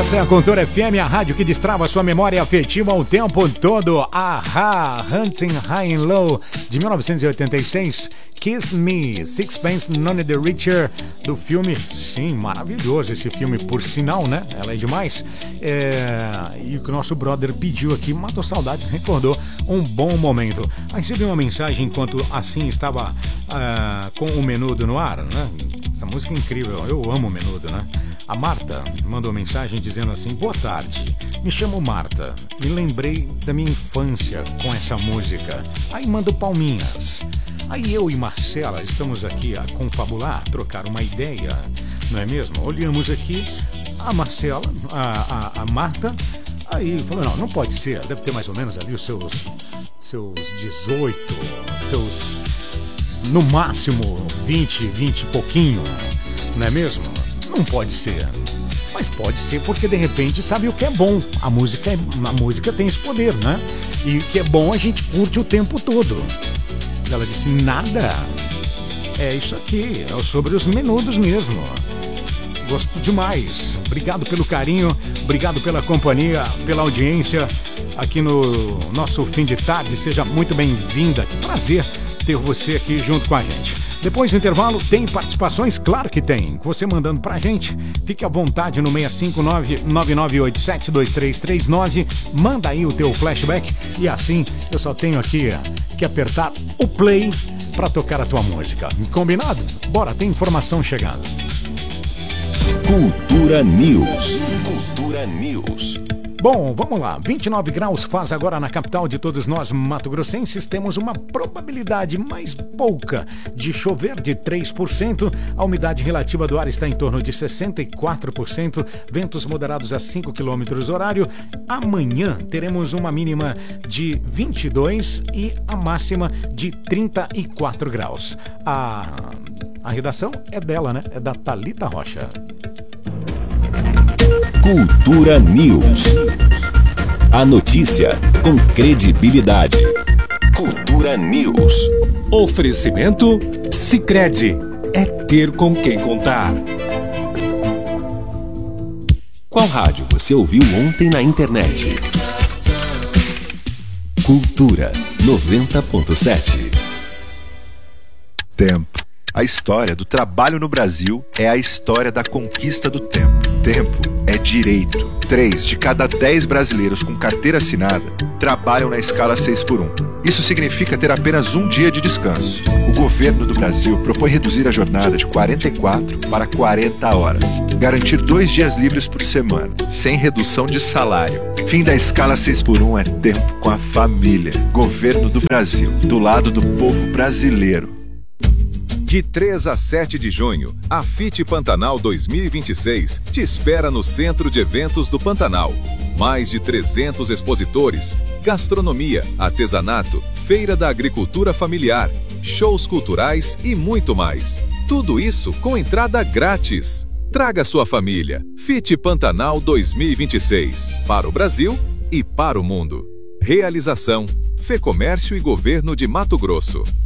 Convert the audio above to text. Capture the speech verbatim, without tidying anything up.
Essa é a Cultura F M, a rádio que destrava sua memória afetiva o tempo todo. Aha, Hunting High and Low, de mil novecentos e oitenta e seis. Kiss Me, Sixpence None the Richer, do filme. Sim, maravilhoso esse filme, por sinal, né? Ela é demais. É... E o que o nosso brother pediu aqui, matou saudades, recordou um bom momento. Aí recebi uma mensagem enquanto assim estava uh, com o Menudo no ar, né? Essa música é incrível, eu amo o Menudo, né? A Marta mandou mensagem dizendo assim: boa tarde, me chamo Marta, me lembrei da minha infância com essa música. Aí mando palminhas. Aí eu e Marcela estamos aqui a confabular, trocar uma ideia, não é mesmo? Olhamos aqui, a Marcela, a, a, a Marta, aí falou: não, não pode ser, deve ter mais ou menos ali os seus, seus dezoito, seus, no máximo vinte, vinte e pouquinho, não é mesmo? Não pode ser, mas pode ser porque de repente sabe o que é bom. A música, é, a música tem esse poder, né? E o que é bom a gente curte o tempo todo. Ela disse: nada, é isso aqui, é sobre os Menudos mesmo. Gosto demais. Obrigado pelo carinho, obrigado pela companhia, pela audiência aqui no nosso fim de tarde. Seja muito bem-vinda, que prazer ter você aqui junto com a gente. Depois do intervalo, tem participações? Claro que tem. Você mandando pra gente, fique à vontade no seis cinco nove, nove nove oito sete, dois três três nove. Manda aí o teu flashback e assim eu só tenho aqui que apertar o play pra tocar a tua música. Combinado? Bora, tem informação chegando. Cultura News. Cultura News. Bom, vamos lá. vinte e nove graus faz agora na capital de todos nós, mato-grossenses. Temos uma probabilidade mais pouca de chover de três por cento. A umidade relativa do ar está em torno de sessenta e quatro por cento. Ventos moderados a cinco quilômetros horário. Amanhã teremos uma mínima de vinte e dois e a máxima de trinta e quatro graus. A, a redação é dela, né? É da Thalita Rocha. Cultura News. A notícia com credibilidade. Cultura News. Oferecimento Sicredi. É ter com quem contar. Qual rádio você ouviu ontem na internet? Cultura noventa ponto sete. Tempo. A história do trabalho no Brasil é a história da conquista do tempo. Tempo é direito. Três de cada dez brasileiros com carteira assinada trabalham na escala seis por um. Isso significa ter apenas um dia de descanso. O governo do Brasil propõe reduzir a jornada de quarenta e quatro para quarenta horas. Garantir dois dias livres por semana, sem redução de salário. Fim da escala seis por um é tempo com a família. Governo do Brasil, do lado do povo brasileiro. De três a sete de junho, a FIT Pantanal dois mil e vinte e seis te espera no Centro de Eventos do Pantanal. Mais de trezentos expositores, gastronomia, artesanato, feira da agricultura familiar, shows culturais e muito mais. Tudo isso com entrada grátis. Traga sua família. FIT Pantanal dois mil e vinte e seis, para o Brasil e para o mundo. Realização: Fecomércio e Governo de Mato Grosso.